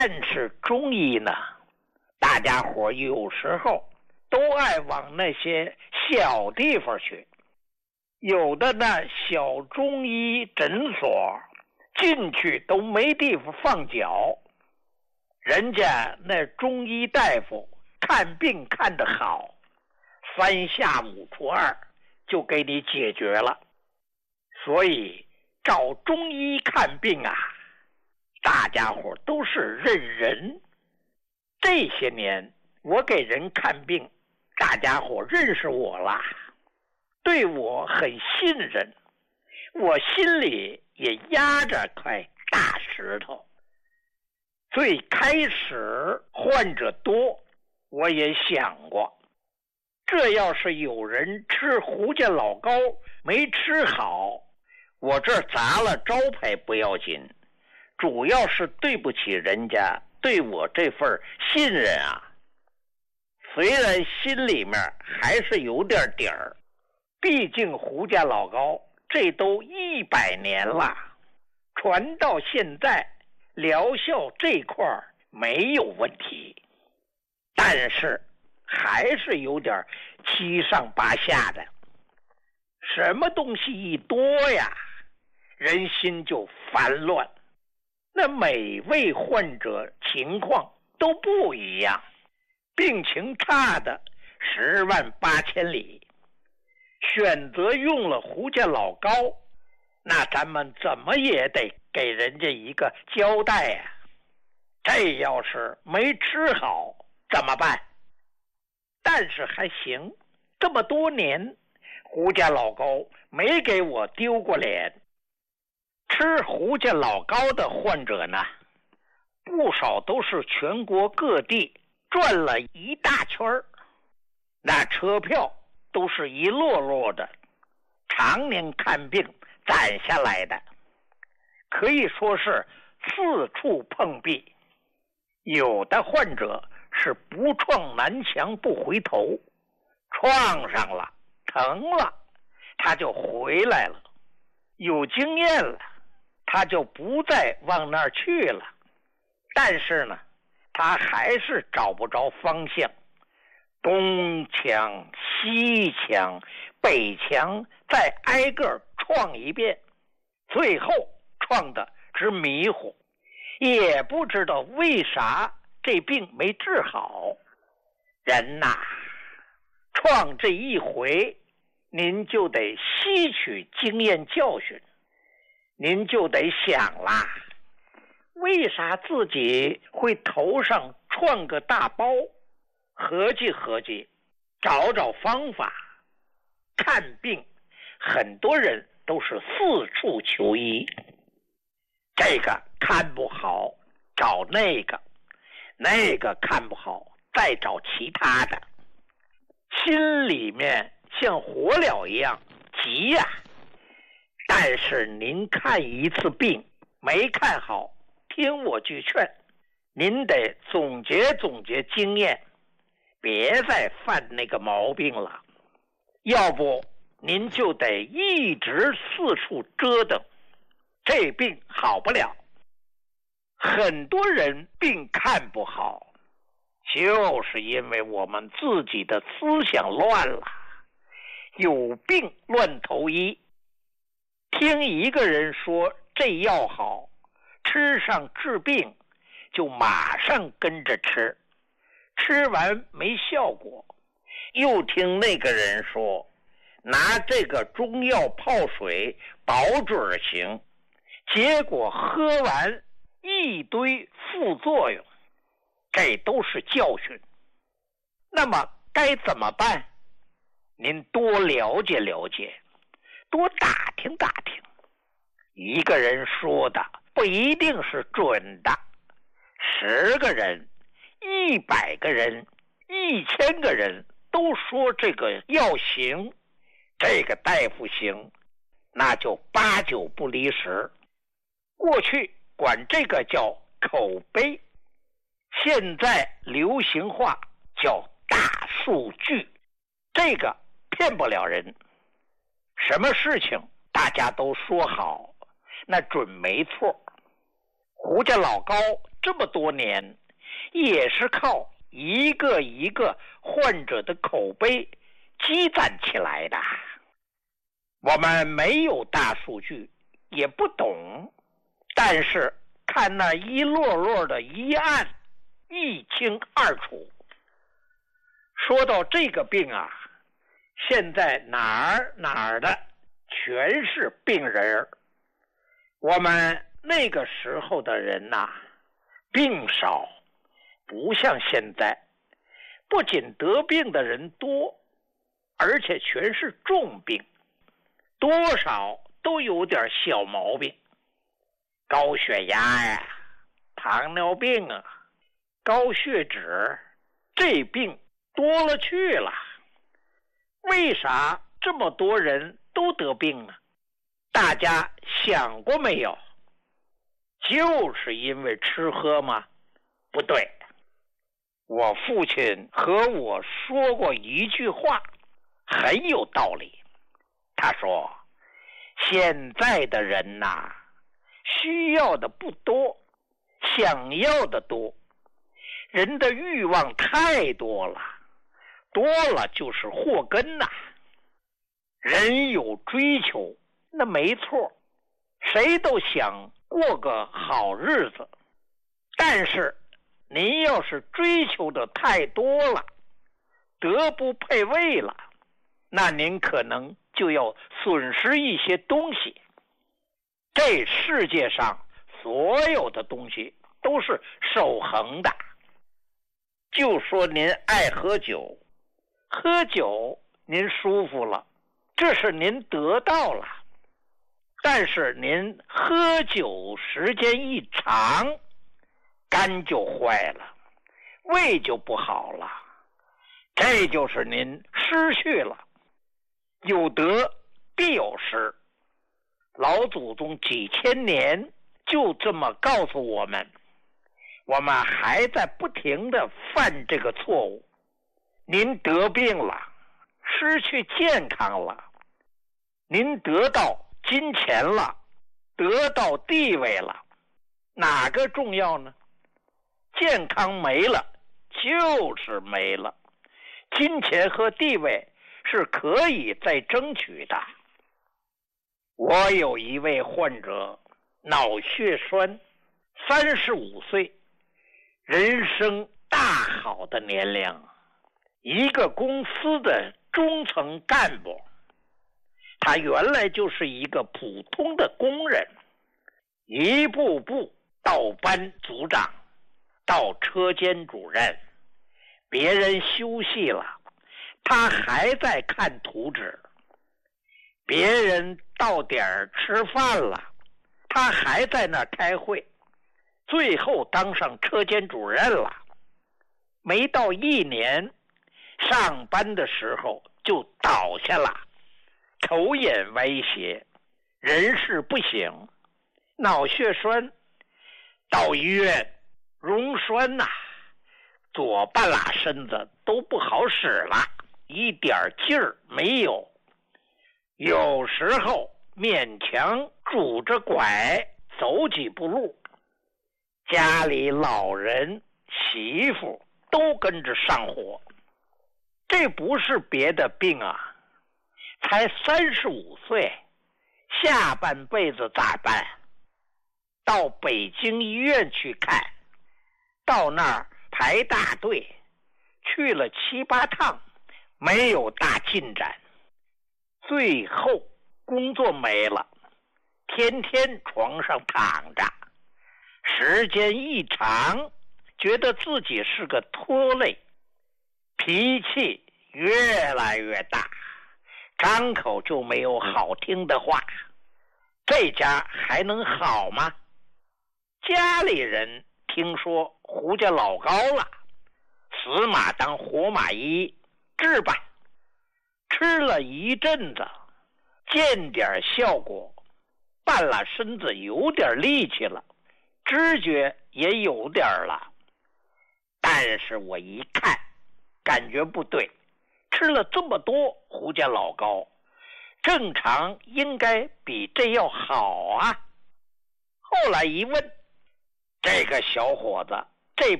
但是中医呢，大家伙有时候都爱往那些小地方去，有的呢小中医诊所进去都没地方放脚，人家那中医大夫看病看得好，3下5除2就给你解决了。所以找中医看病啊，大家伙都是认人。这些年我给人看病，大家伙认识我了，对我很信任，我心里也压着块大石头。最开始患者多，我也想过，这要是有人吃胡家老膏没吃好，我这砸了招牌不要紧，主要是对不起人家对我这份信任啊。虽然心里面还是有点底儿，毕竟胡家老膏这都100年了，传到现在疗效这块没有问题，但是还是有点七上八下的。什么东西一多呀，人心就烦乱。那每位患者情况都不一样，病情差的10万8千里，选择用了胡家老膏，那咱们怎么也得给人家一个交代呀。这要是没吃好怎么办？但是还行，这么多年胡家老膏没给我丢过脸。吃胡家老膏的患者呢，不少都是全国各地转了一大圈儿，那车票都是一摞摞的，常年看病攒下来的，可以说是四处碰壁。有的患者是不撞南墙不回头，撞上了疼了他就回来了，有经验了他就不再往那儿去了，但是呢他还是找不着方向，东墙西墙北墙再挨个撞一遍，最后撞得直迷糊，也不知道为啥这病没治好。人呐，撞这一回您就得吸取经验教训，您就得想啦，为啥自己会头上撞个大包？合计合计，找找方法。看病很多人都是四处求医，这个看不好找那个，那个看不好再找其他的，心里面像火燎一样急呀。但是您看一次病没看好，听我句劝，您得总结总结经验，别再犯那个毛病了，要不您就得一直四处折腾，这病好不了。很多人病看不好，就是因为我们自己的思想乱了，有病乱投医。听一个人说这药好，吃上治病，就马上跟着吃，吃完没效果，又听那个人说拿这个中药泡水保准行，结果喝完一堆副作用，这都是教训。那么该怎么办？您多了解了解，多打听打听，一个人说的不一定是准的，10个人、100个人、1000个人都说这个药行，这个大夫行，那就8九不离10。过去管这个叫口碑，现在流行话叫大数据，这个骗不了人。什么事情大家都说好，那准没错。胡家老膏这么多年，也是靠一个一个患者的口碑积攒起来的。我们没有大数据，也不懂，但是看那一摞摞的医案，一清二楚。说到这个病啊，现在哪儿的全是病人。我们那个时候的人呐，病少，不像现在，不仅得病的人多，而且全是重病，多少都有点小毛病，高血压呀，糖尿病啊，高血脂，这病多了去了。为啥这么多人都得病呢？大家想过没有？就是因为吃喝吗？不对。我父亲和我说过一句话，很有道理。他说，现在的人呐，需要的不多，想要的多，人的欲望太多了，多了就是祸根呐。人有追求，那没错，谁都想过个好日子，但是您要是追求的太多了，德不配位了，那您可能就要损失一些东西。这世界上所有的东西都是守恒的。就说您爱喝酒，喝酒您舒服了，这是您得到了，但是您喝酒时间一长，肝就坏了，胃就不好了，这就是您失去了。有得必有失，老祖宗几千年就这么告诉我们，我们还在不停地犯这个错误。您得病了，失去健康了，您得到金钱了，得到地位了，哪个重要呢？健康没了就是没了，金钱和地位是可以再争取的。我有一位患者，脑血栓，35岁，人生大好的年龄，一个公司的中层干部。他原来就是一个普通的工人，一步步到班组长，到车间主任，别人休息了，他还在看图纸，别人到点儿吃饭了，他还在那儿开会，最后当上车间主任了。没到1年，上班的时候就倒下了，头眼歪斜，人事不省，脑血栓，到医院溶栓呐，左半拉身子都不好使了，一点劲儿没有，有时候勉强拄着拐走几步路，家里老人媳妇都跟着上火。这不是别的病啊，才35岁，下半辈子咋办？到北京医院去看，到那儿排大队，去了7、8趟，没有大进展，最后工作没了，天天床上躺着，时间一长，觉得自己是个拖累，脾气越来越大，张口就没有好听的话，这家还能好吗？家里人听说胡家老高了，死马当活马医，治吧。吃了一阵子，见点效果，半拉身子有点力气了，知觉也有点了。但是我一看，感觉不对，吃了这么多胡家老高，正常应该比这要好啊。后来一问， 这个小伙子